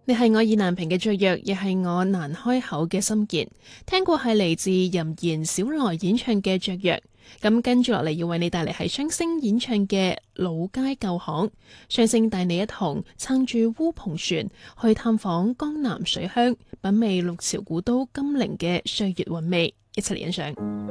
你係我意難平嘅雀躍，亦係我難開口嘅心結。聽過係嚟自任賢小萊演唱嘅雀躍，咁跟住落嚟要為你帶嚟係雙星演唱嘅老街舊巷。雙星帶你一同撐住烏篷船，去探訪江南水鄉，品味六朝古都金陵嘅歲月韻味，一齊嚟欣賞。